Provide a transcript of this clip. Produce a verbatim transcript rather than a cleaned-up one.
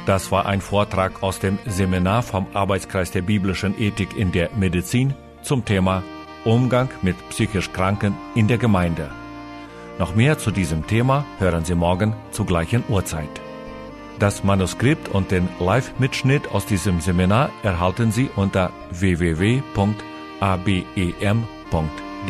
Das war ein Vortrag aus dem Seminar vom Arbeitskreis der biblischen Ethik in der Medizin zum Thema Umgang mit psychisch Kranken in der Gemeinde. Noch mehr zu diesem Thema hören Sie morgen zur gleichen Uhrzeit. Das Manuskript und den Live-Mitschnitt aus diesem Seminar erhalten Sie unter w w w punkt a b e m punkt